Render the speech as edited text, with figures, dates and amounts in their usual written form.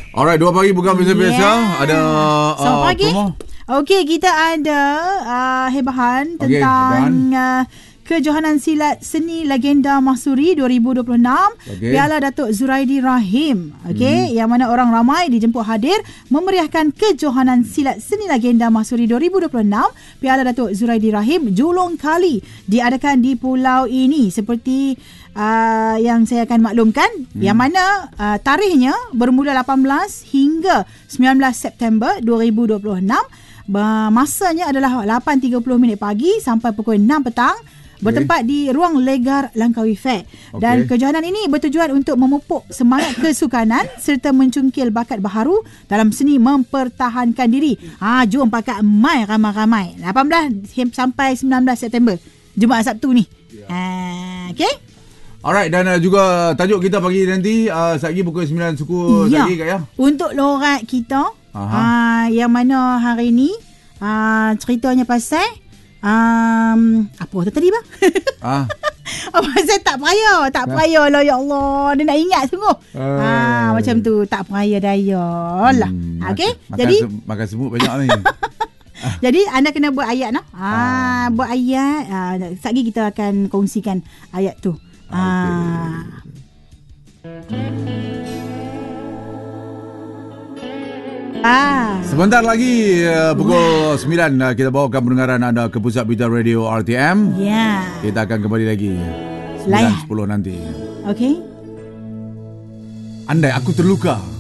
Alright, 2 pagi bukan biasa-biasa. Ada Selamat pagi. promo. Okey, kita ada hebahan tentang Kejohanan Silat Seni Legenda Mahsuri 2026 Piala Datuk Zuraidi Rahim. Okey, yang mana orang ramai dijemput hadir memeriahkan Kejohanan Silat Seni Legenda Mahsuri 2026 Piala Datuk Zuraidi Rahim julung kali diadakan di pulau ini seperti yang saya akan maklumkan, yang mana tarikhnya bermula 18 hingga 19 September 2026. Masanya adalah 8.30 pagi sampai pukul 6 petang. Bertempat di Ruang Legar Langkawi Fair. Dan kejohanan ini bertujuan untuk memupuk semangat kesukanan serta mencungkil bakat baharu dalam seni mempertahankan diri. Jom pakat mai ramai-ramai 18 sampai 19 September, Jumaat Sabtu ni. Okey. Alright, dan juga tajuk kita pagi nanti lagi pukul 9 suku lagi Kak ya. Untuk lorat kita yang mana hari ni ceritanya pasal apa tadi bang? Saya tak peraya lah, ya Allah. Dia nak ingat sungguh. Macam tu, tak peraya daya lah. Okey. Jadi makan semut banyak ni. Jadi anda kena buat ayat nah. Buat ayat. Sekejap kita akan kongsikan ayat tu. Sebentar lagi pukul 9 kita bawakan pendengaran anda ke Pusat Berita Radio RTM. Kita akan kembali lagi 9.10 nanti. Okey. Andai aku terluka,